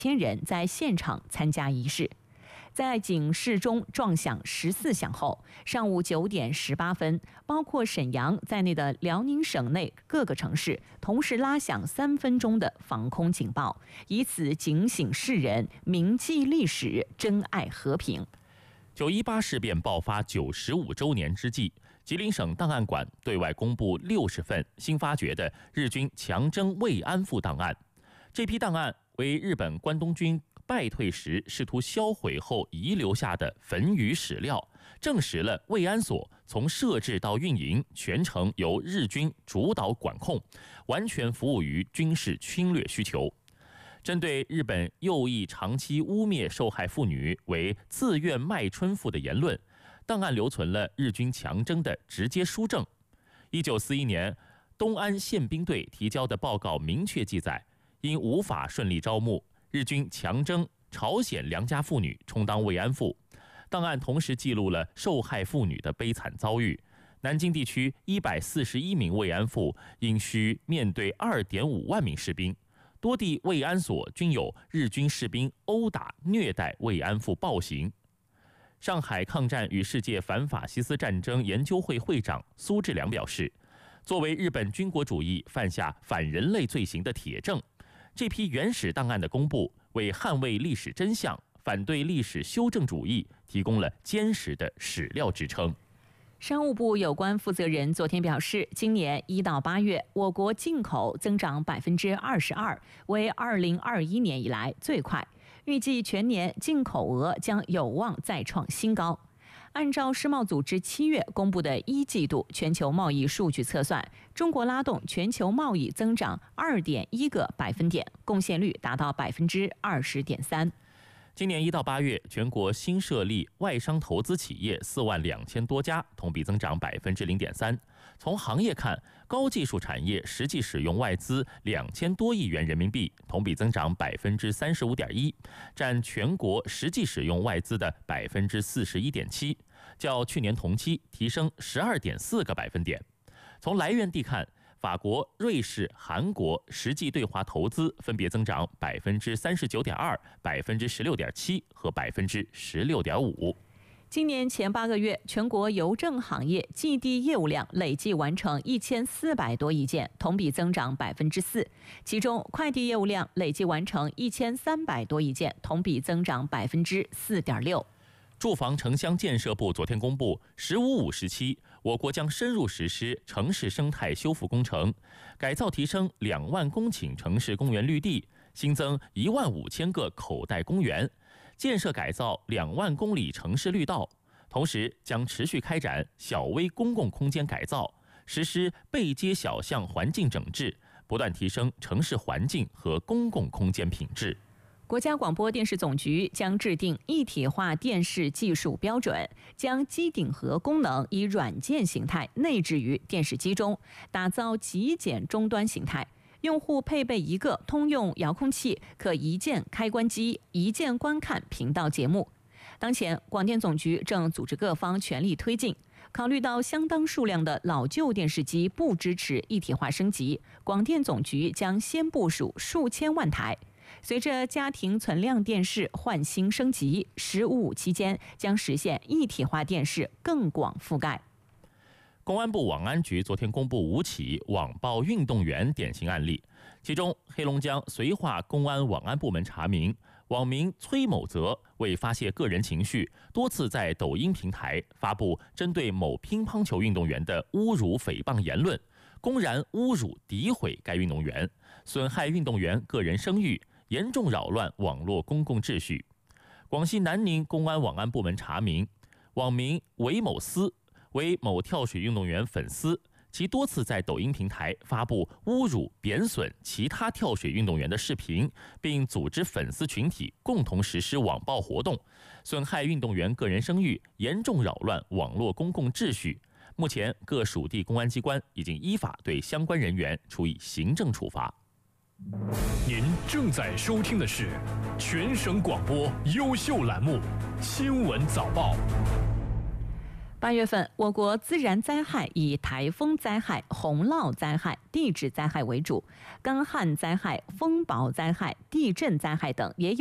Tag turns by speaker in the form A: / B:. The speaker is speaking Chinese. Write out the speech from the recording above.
A: 1000人在现场参加仪式。在警示钟撞响14响后，上午9点18分，包括沈阳在内的辽宁省内各个城市同时拉响3分钟的防空警报，以此警醒世人，铭记历史，珍爱和平。
B: 918事变爆发95周年之际，吉林省档案馆对外公布60份新发掘的日军强征慰安妇档案。这批档案为日本关东军败退时试图销毁后遗留下的焚余史料，证实了慰安所从设置到运营全程由日军主导管控，完全服务于军事侵略需求。针对日本右翼长期污蔑受害妇女为自愿卖春妇的言论，档案留存了日军强征的直接书证。1941年，东安宪兵队提交的报告明确记载，因无法顺利招募，日军强征朝鲜良家妇女充当慰安妇。档案同时记录了受害妇女的悲惨遭遇。南京地区141名慰安妇因需面对2.5万名士兵，多地慰安所均有日军士兵殴打虐待慰安妇暴行。上海抗战与世界反法西斯战争研究会会长苏志良表示，作为日本军国主义犯下反人类罪行的铁证，这批原始档案的公布，为捍卫历史真相、反对历史修正主义提供了坚实的史料支撑。
A: 商务部有关负责人昨天表示，今年1到8月，我国进口增长22%，为2021年以来最快。预计全年进口额将有望再创新高。按照世贸组织7月公布的1季度全球贸易数据测算，中国拉动全球贸易增长2.1个百分点，贡献率达到20.3%。
B: 今年1到8月，全国新设立外商投资企业4万2000多家，同比增长0.3%。从行业看，高技术产业实际使用外资2000多亿元人民币，同比增长35.1%，占全国实际使用外资的41.7%，较去年同期提升12.4个百分点。从来源地看，法国、瑞士、韩国实际对华投资分别增长39.2%、16.7%和16.5%。
A: 今年前8个月，全国邮政行业寄递业务量累计完成1400多亿件，同比增长4%。其中，快递业务量累计完成1300多亿件，同比增长4.6%。
B: 住房城乡建设部昨天公布，“15-5”时期，我国将深入实施城市生态修复工程，改造提升2万公顷城市公园绿地，新增15000个口袋公园，建设改造2万公里城市绿道。同时，将持续开展小微公共空间改造，实施背街小巷环境整治，不断提升城市环境和公共空间品质。
A: 国家广播电视总局将制定一体化电视技术标准，将机顶盒功能以软件形态内置于电视机中，打造极简终端形态。用户配备一个通用遥控器，可一键开关机，一键观看频道节目。当前，广电总局正组织各方全力推进。考虑到相当数量的老旧电视机不支持一体化升级，广电总局将先部署数千万台。随着家庭存量电视换新升级，“15-5”期间将实现一体化电视更广覆盖。
B: 公安部网安局昨天公布5起网暴运动员典型案例，其中黑龙江绥化公安网安部门查明，网民崔某泽为发泄个人情绪，多次在抖音平台发布针对某乒乓球运动员的侮辱诽谤言论，公然侮辱诋毁该运动员，损害运动员个人声誉，严重扰乱网络公共秩序。广西南宁公安网安部门查明，网民韦某思为某跳水运动员粉丝，其多次在抖音平台发布侮辱、贬损其他跳水运动员的视频，并组织粉丝群体共同实施网暴活动，损害运动员个人声誉，严重扰乱网络公共秩序。目前，各属地公安机关已经依法对相关人员处以行政处罚。
C: 您正在收听的是全省广播优秀栏目《新闻早报》。
A: 8月份，我国自然灾害以台风灾害、洪涝灾害、地质灾害为主，干旱灾害、风雹灾害、地震灾害等也有